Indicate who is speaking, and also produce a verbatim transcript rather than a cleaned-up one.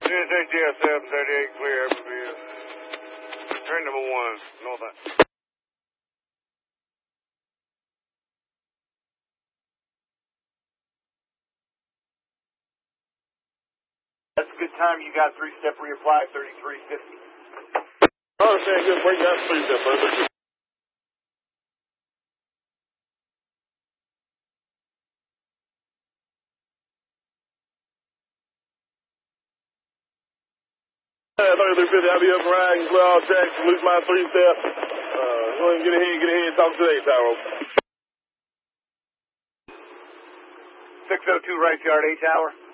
Speaker 1: N S H S seven thirty-eight, clear, Everfield. Turn number one, north.
Speaker 2: That's a good time. You got three-step reapply, thirty-three fifty.
Speaker 3: I understand. Good. Bring that three-step, brother. thirty-three fifty, I'll be up riding, clear all tracks, lose my three-step. Uh, go ahead and get ahead, get ahead, talk to the eight tower.
Speaker 2: six oh two right yard, eight tower.